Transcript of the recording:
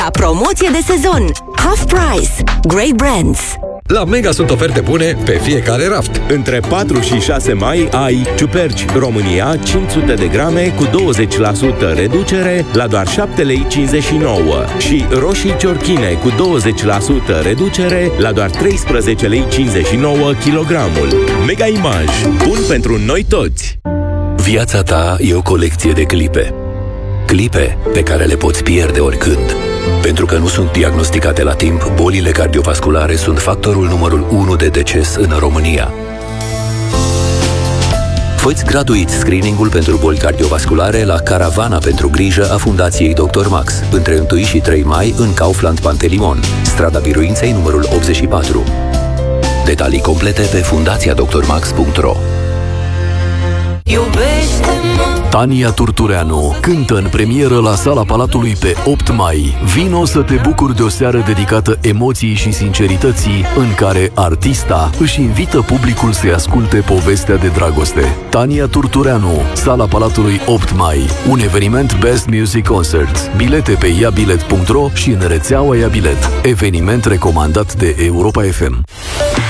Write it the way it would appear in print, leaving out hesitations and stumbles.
Promoție de sezon. Half Price. Great Brands. La Mega sunt oferte bune pe fiecare raft. Între 4 și 6 mai ai ciuperci România 500 de grame cu 20% reducere la doar 7,59 lei și roșii ciorchine cu 20% reducere la doar 13,59 lei kilogramul. Mega Image. Bun pentru noi toți! Viața ta e o colecție de clipe. Clipe pe care le poți pierde oricând. Pentru că nu sunt diagnosticate la timp, bolile cardiovasculare sunt factorul numărul 1 de deces în România. Fă-ți gratuit screening-ul pentru boli cardiovasculare la Caravana pentru grijă a Fundației Dr. Max, între 1 și 3 mai în Kaufland Pantelimon, strada Biruinței numărul 84. Detalii complete pe fundațiadrmax.ro. Tania Turtureanu cântă în premieră la Sala Palatului pe 8 mai. Vino să te bucuri de o seară dedicată emoției și sincerității, în care artista își invită publicul să-i asculte povestea de dragoste. Tania Turtureanu, Sala Palatului 8 mai. Un eveniment Best Music Concerts. Bilete pe iabilet.ro și în rețeaua Iabilet. Eveniment recomandat de Europa FM.